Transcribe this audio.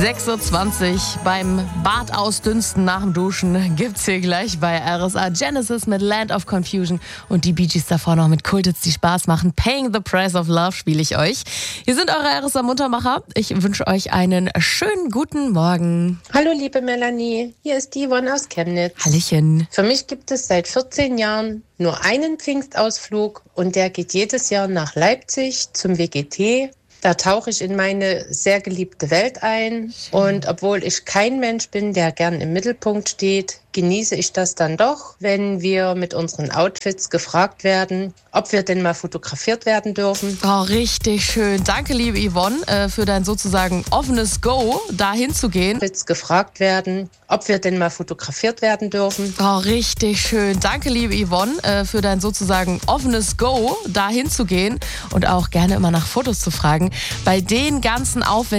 6:20 Uhr beim Bad ausdünsten nach dem Duschen gibt's hier gleich bei RSA Genesis mit Land of Confusion und die Bee Gees davor noch mit Kultits, die Spaß machen. Paying the Price of Love spiele ich euch. Hier sind eure RSA Muntermacher. Ich wünsche euch einen schönen guten Morgen. Hallo liebe Melanie, hier ist die Yvonne aus Chemnitz. Hallöchen. Für mich gibt es seit 14 Jahren nur einen Pfingstausflug und der geht jedes Jahr nach Leipzig zum WGT. Da tauche ich in meine sehr geliebte Welt ein. Und obwohl ich kein Mensch bin, der gern im Mittelpunkt steht, genieße ich das dann doch, wenn wir mit unseren Outfits gefragt werden, ob wir denn mal fotografiert werden dürfen. Oh, richtig schön. Danke, liebe Yvonne, für dein sozusagen offenes Go, da hinzugehen. Gefragt werden, ob wir denn mal fotografiert werden dürfen. Oh, richtig schön. Danke, liebe Yvonne, für dein sozusagen offenes Go, da hinzugehen und auch gerne immer nach Fotos zu fragen. Bei den ganzen Aufwendungen